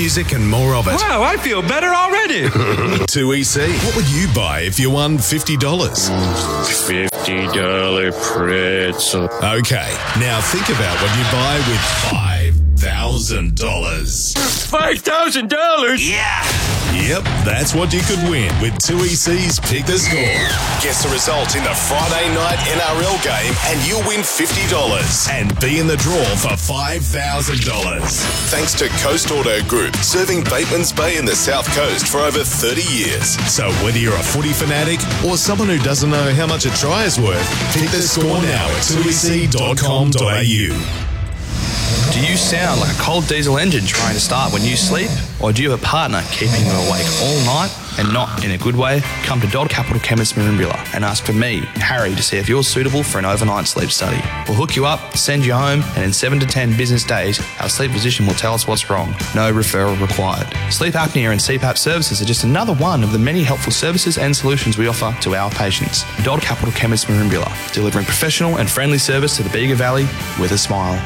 music and more of it. Wow, I feel better already. 2EC. What would you buy if you won $50? $50 pretzel. Okay, now think about what you'd buy with $5,000. $5,000? Yeah! Yep, that's what you could win with 2EC's Pick the Score. Guess the result in the Friday night NRL game and you'll win $50 and be in the draw for $5,000. Thanks to Coast Auto Group, serving Bateman's Bay in the South Coast for over 30 years. So whether you're a footy fanatic or someone who doesn't know how much a try is worth, pick the score now at 2ec.com.au. Do you sound like a cold diesel engine trying to start when you sleep? Or do you have a partner keeping you awake all night and not in a good way? Come to Dodd Capital Chemist Merimbula and ask for me, Harry, to see if you're suitable for an overnight sleep study. We'll hook you up, send you home, and in 7 to 10 business days, our sleep physician will tell us what's wrong. No referral required. Sleep apnea and CPAP services are just another one of the many helpful services and solutions we offer to our patients. Dodd Capital Chemist Merimbula, delivering professional and friendly service to the Bega Valley with a smile.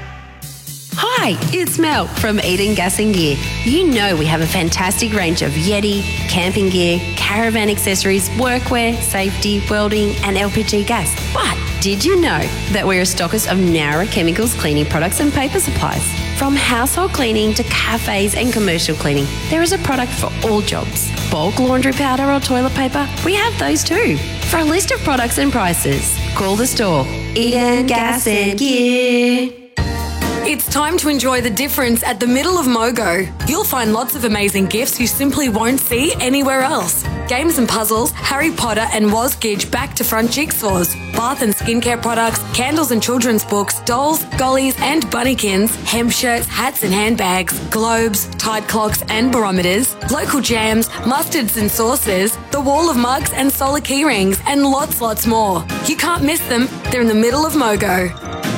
Hi, it's Mel from Eden Gas and Gear. You know we have a fantastic range of Yeti, camping gear, caravan accessories, workwear, safety, welding and LPG gas. But did you know that we're a stockist of Nowra Chemicals cleaning products and paper supplies? From household cleaning to cafes and commercial cleaning, there is a product for all jobs. Bulk laundry powder or toilet paper, we have those too. For a list of products and prices, call the store. Eden Gas and Gear. It's time to enjoy the difference at the middle of Mogo. You'll find lots of amazing gifts you simply won't see anywhere else. Games and puzzles, Harry Potter and Wozgidge back to front jigsaws, bath and skincare products, candles and children's books, dolls, gollies and bunnykins, hemp shirts, hats and handbags, globes, tide clocks and barometers, local jams, mustards and sauces, the wall of mugs and solar key rings and lots more. You can't miss them. They're in the middle of Mogo.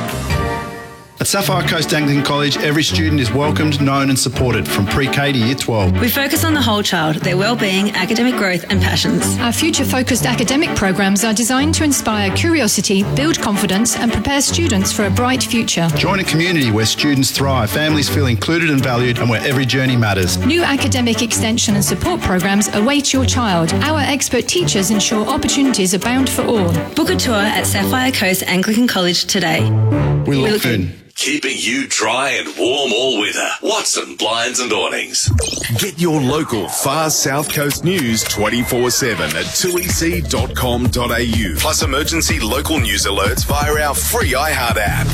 At Sapphire Coast Anglican College, every student is welcomed, known and supported from pre-K to Year 12. We focus on the whole child, their well-being, academic growth and passions. Our future-focused academic programs are designed to inspire curiosity, build confidence and prepare students for a bright future. Join a community where students thrive, families feel included and valued and where every journey matters. New academic extension and support programs await your child. Our expert teachers ensure opportunities abound for all. Book a tour at Sapphire Coast Anglican College today. We look in. Keeping you dry and warm all winter. Watson Blinds and Awnings. Get your local far South Coast news 24/7 at 2ec.com.au. Plus emergency local news alerts via our free iHeart app.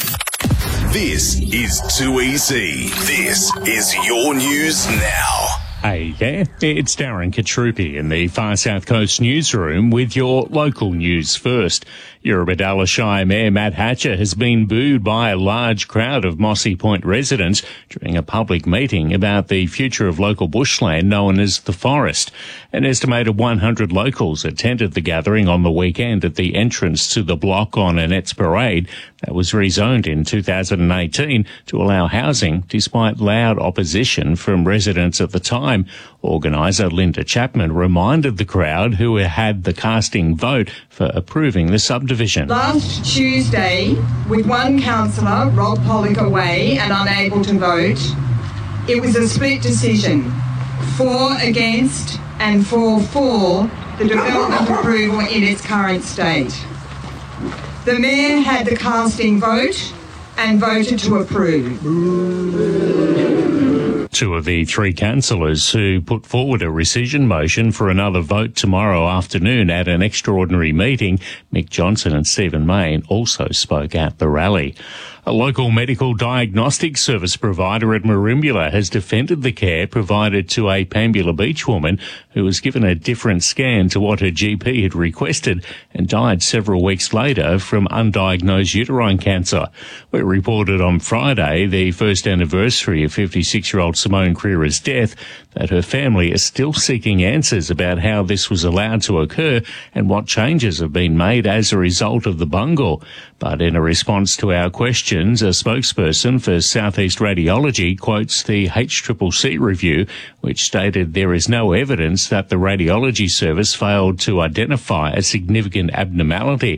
This is 2EC. This is your news now. Hey there, it's Darren Katrupi in the Far South Coast newsroom with your local news first. Eurobodalla Shire Mayor Matt Hatcher has been booed by a large crowd of Mossy Point residents during a public meeting about the future of local bushland known as the Forest. An estimated 100 locals attended the gathering on the weekend at the entrance to the block on Annette's Parade that was rezoned in 2018 to allow housing despite loud opposition from residents at the time. Organiser Linda Chapman reminded the crowd who had the casting vote for approving the subdivision. Last Tuesday, with one councillor, Rob Pollock, away and unable to vote, it was a split decision, 4 against and 4 for the development approval in its current state. The Mayor had the casting vote and voted to approve. Two of the three councillors who put forward a rescission motion for another vote tomorrow afternoon at an extraordinary meeting, Mick Johnson and Stephen Mayne, also spoke at the rally. A local medical diagnostic service provider at Merimbula has defended the care provided to a Pambula Beach woman who was given a different scan to what her GP had requested and died several weeks later from undiagnosed uterine cancer. We reported on Friday, the first anniversary of 56-year-old Simone Creera's death, that her family is still seeking answers about how this was allowed to occur and what changes have been made as a result of the bungle. But in a response to our questions, a spokesperson for Southeast Radiology quotes the HCCC review, which stated there is no evidence that the radiology service failed to identify a significant abnormality.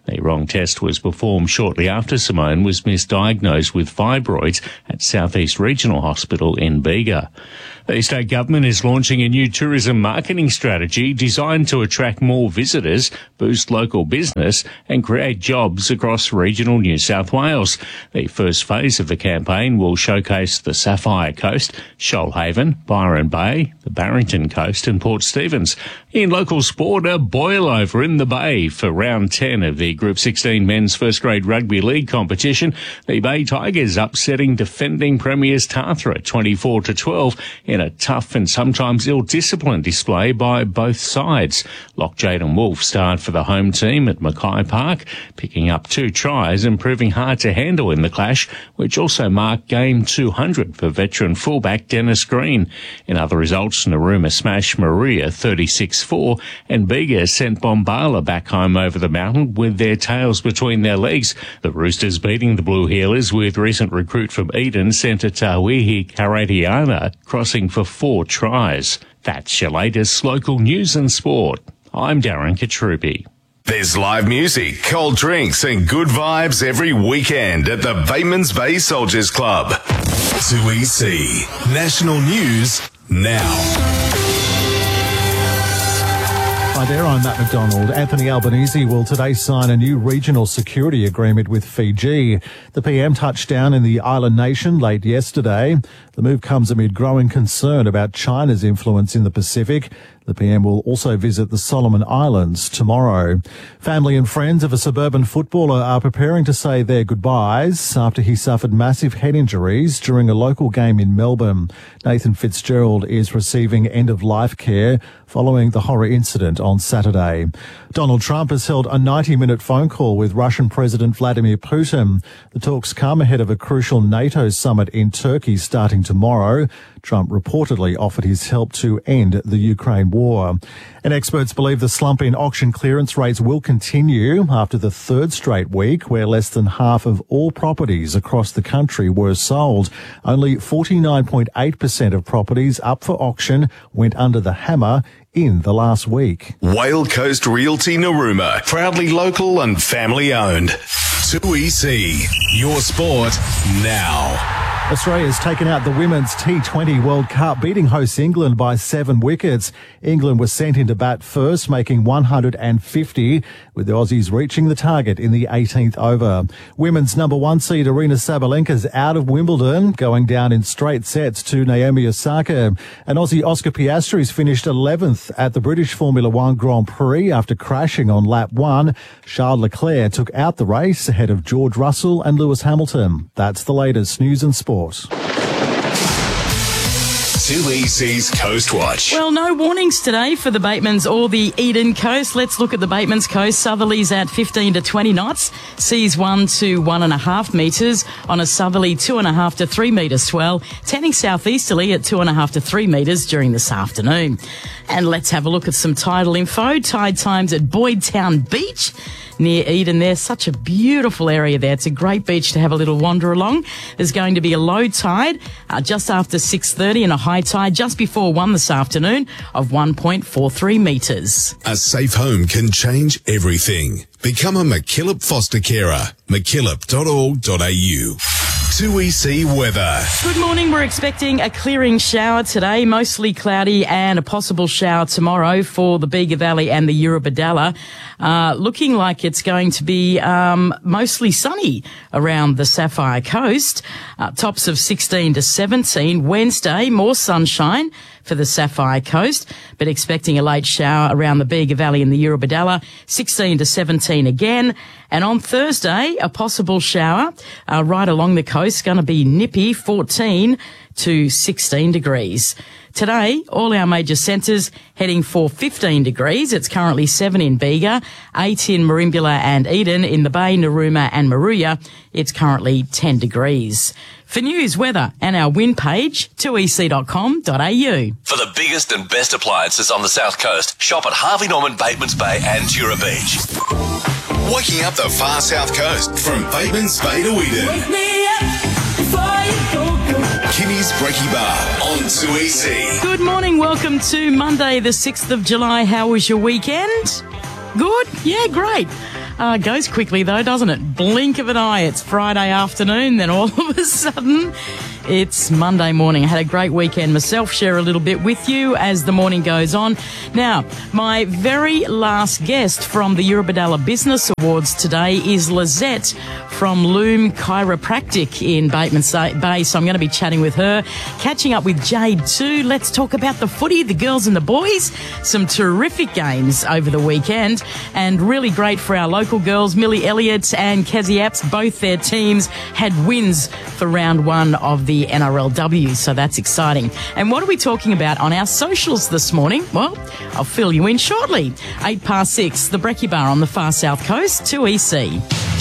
The wrong test was performed shortly after Simone was misdiagnosed with fibroids at South East Regional Hospital in Bega. The state government is launching a new tourism marketing strategy designed to attract more visitors, boost local business and create jobs across regional New South Wales. The first phase of the campaign will showcase the Sapphire Coast, Shoalhaven, Byron Bay, the Barrington Coast and Port Stephens. In local sport, a boil-over in the Bay for round 10 of the Group 16 Men's First Grade Rugby League competition. The Bay Tigers upsetting defending premiers Tathra 24-12 in a tough and sometimes ill-disciplined display by both sides. Loch Jaden Wolf starred for the home team at Mackay Park, picking up 2 tries and proving hard to handle in the clash, which also marked game 200 for veteran fullback Dennis Green. In other results, Narooma smashed Maria 36-4 and Bega sent Bombala back home over the mountain with their tails between their legs. The Roosters beating the Blue Heelers with recent recruit from Eden, centre Tawihi Karatiana, crossing for 4 tries. That's your latest local news and sport. I'm Darren Katrupi. There's live music, cold drinks and good vibes every weekend at the Batemans Bay Soldiers Club. 2EC National News now. Hi there, I'm Matt McDonald. Anthony Albanese will today sign a new regional security agreement with Fiji. The PM touched down in the island nation late yesterday. The move comes amid growing concern about China's influence in the Pacific. The PM will also visit the Solomon Islands tomorrow. Family and friends of a suburban footballer are preparing to say their goodbyes after he suffered massive head injuries during a local game in Melbourne. Nathan Fitzgerald is receiving end-of-life care following the horror incident on Saturday. Donald Trump has held a 90-minute phone call with Russian President Vladimir Putin. The talks come ahead of a crucial NATO summit in Turkey starting tomorrow. Trump reportedly offered his help to end the Ukraine war. And experts believe the slump in auction clearance rates will continue after the third straight week where less than half of all properties across the country were sold. Only 49.8% of properties up for auction went under the hammer in the last week. Whale Coast Realty Narooma, proudly local and family owned. 2EC, your sport now. Australia's taken out the Women's T20 World Cup, beating hosts England by 7 wickets. England was sent into bat first, making 150, with the Aussies reaching the target in the 18th over. Women's number 1 seed Aryna Sabalenka's out of Wimbledon, going down in straight sets to Naomi Osaka. And Aussie Oscar Piastri's finished 11th at the British Formula One Grand Prix after crashing on lap 1. Charles Leclerc took out the race ahead of George Russell and Lewis Hamilton. That's the latest news and sport. 2EC's Coast Watch. Well, no warnings today for the Batemans or the Eden Coast. Let's look at the Batemans Coast. Southerlies at 15 to 20 knots. Seas 1 to 1.5 metres. On a southerly, 2.5 to 3 metres swell. Tending southeasterly at 2.5 to 3 metres during this afternoon. And let's have a look at some tidal info. Tide times at Boydtown Beach near Eden there. Such a beautiful area there. It's a great beach to have a little wander along. There's going to be a low tide just after 6:30 and a high tide just before 1 this afternoon of 1.43 metres. A safe home can change everything. Become a MacKillop foster carer. MacKillop.org.au. 2EC weather. Good morning. We're expecting a clearing shower today, mostly cloudy, and a possible shower tomorrow for the Bega Valley and the Eurobodalla. Looking like it's going to be mostly sunny around the Sapphire Coast. Tops of 16 to 17. Wednesday, more sunshine for the Sapphire Coast, but expecting a late shower around the Bega Valley and the Eurobodalla, 16 to 17 again. And on Thursday, a possible shower right along the coast, going to be nippy, 14 to 16 degrees. Today, all our major centres heading for 15 degrees. It's currently 7 in Bega, 8 in Merimbula and Eden. In the Bay, Narooma and Moruya, it's currently 10 degrees. For news, weather and our wind page, 2ec.com.au. For the biggest and best appliances on the South Coast, shop at Harvey Norman, Batemans Bay and Tura Beach. Waking up the far South Coast from Batemans Bay to Eden. Wake me up before you go. Kimmy's Breaky Bar on 2EC. Good morning. Welcome to Monday, the 6th of July. How was your weekend? Good? Yeah, great. Goes quickly though, doesn't it? Blink of an eye. It's Friday afternoon, then all of a sudden it's Monday morning. I had a great weekend myself. Share a little bit with you as the morning goes on. Now, my very last guest from the Eurobodalla Business Awards today is Lizette from Loom Chiropractic in Batemans Bay. So I'm going to be chatting with her, catching up with Jade too. Let's talk about the footy, the girls and the boys. Some terrific games over the weekend and really great for our local girls. Millie Elliott and Kezzy Apps, both their teams had wins for round one of the NRLW, so that's exciting. And what are we talking about on our socials this morning? Well, I'll fill you in shortly. 6:08, the Brekkie Bar on the far south coast, 2EC.